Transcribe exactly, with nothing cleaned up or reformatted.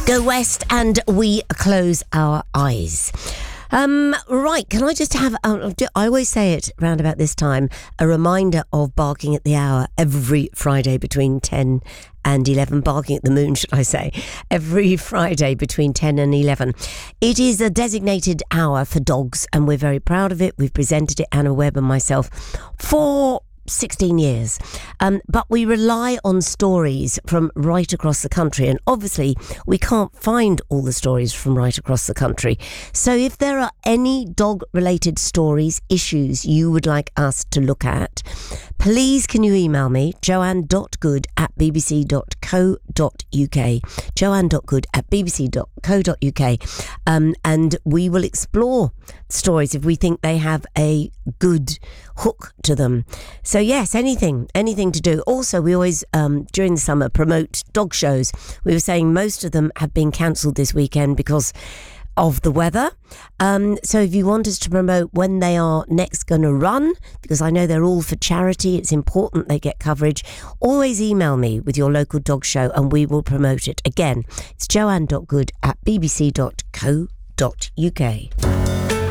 Go west and we close our eyes. Um, right, can I just have, uh, I always say it round about this time, a reminder of Barking at the Hour every Friday between ten and eleven, Barking at the Moon, should I say, every Friday between ten and eleven. It is a designated hour for dogs, and we're very proud of it. We've presented it, Anna Webb and myself, for sixteen years. Um, but we rely on stories from right across the country, and obviously we can't find all the stories from right across the country. So if there are any dog-related stories, issues you would like us to look at, please can you email me, joanne dot good at b b c dot co dot u k, joanne dot good at b b c dot co dot u k, um, and we will explore stories if we think they have a good hook to them. So yes, anything, anything to do. Also, we always, um, during the summer, promote dog shows. We were saying most of them have been cancelled this weekend because of the weather. Um, so if you want us to promote when they are next going to run, because I know they're all for charity, it's important they get coverage, always email me with your local dog show and we will promote it. Again, it's joanne dot good at b b c dot co dot u k.